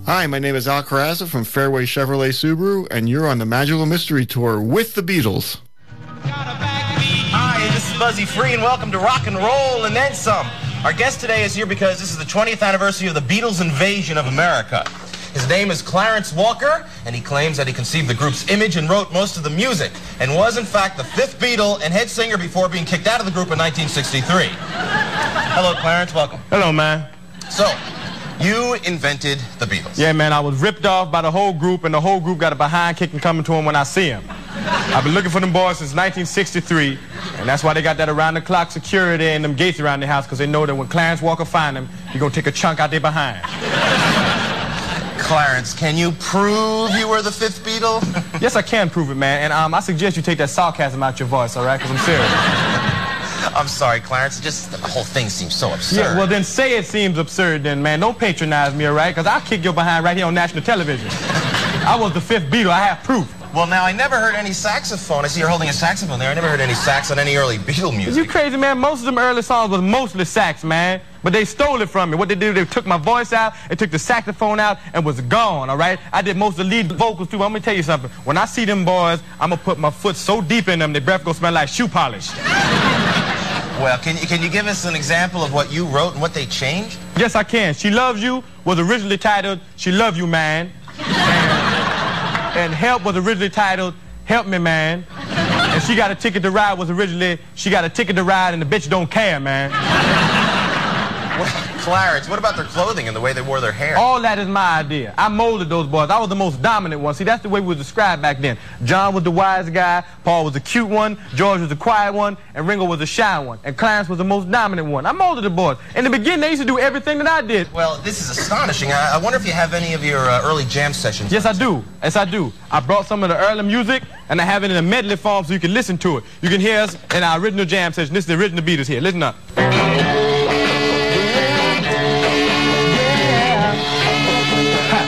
Hi, my name is Al Carrazza from Fairway Chevrolet Subaru, and you're on the Magical Mystery Tour with the Beatles. Hi, this is Buzzy Free, and welcome to Rock and Roll and Then Some. Our guest today is here because this is the 20th anniversary of the Beatles' invasion of America. His name is Clarence Walker, and he claims that he conceived the group's image and wrote most of the music, and was, in fact, the fifth Beatle and head singer before being kicked out of the group in 1963. Hello, Clarence. Welcome. Hello, man. So, you invented the Beatles. Yeah, man, I was ripped off by the whole group, and the whole group got a behind kicking coming to them when I see them. I've been looking for them boys since 1963, and that's why they got that around-the-clock security and them gates around their house, because they know that when Clarence Walker find them, he's going to take a chunk out their behind. Clarence, can you prove you were the fifth Beatle? Yes, I can prove it, man, and I suggest you take that sarcasm out your voice, all right, because I'm serious. I'm sorry, Clarence. Just the whole thing seems so absurd. Yeah, well, then say it seems absurd then, man. Don't patronize me, all right? Because I'll kick your behind right here on national television. I was the fifth Beatle. I have proof. Well, now, I never heard any saxophone. I see you're holding a saxophone there. I never heard any sax on any early Beatle music. You crazy, man? Most of them early songs was mostly sax, man. But they stole it from me. What they did, they took my voice out, they took the saxophone out, and was gone, all right? I did most of the lead vocals, too. I'm going to tell you something. When I see them boys, I'm going to put my foot so deep in them, their breath going to smell like shoe polish. Well, can you give us an example of what you wrote and what they changed? Yes, I can. She Loves You was originally titled She Love You, Man. And Help was originally titled Help Me, Man. And She Got a Ticket to Ride was originally She Got a Ticket to Ride and the Bitch Don't Care, Man. Well, Clarence, what about their clothing and the way they wore their hair? All that is my idea. I molded those boys. I was the most dominant one. See, that's the way we were described back then. John was the wise guy, Paul was the cute one, George was the quiet one, and Ringo was the shy one. And Clarence was the most dominant one. I molded the boys. In the beginning, they used to do everything that I did. Well, this is astonishing. I wonder if you have any of your early jam sessions. Yes, I do. Yes, I do. I brought some of the early music, and I have it in a medley form so you can listen to it. You can hear us in our original jam session. This is the original Beatles here. Listen up.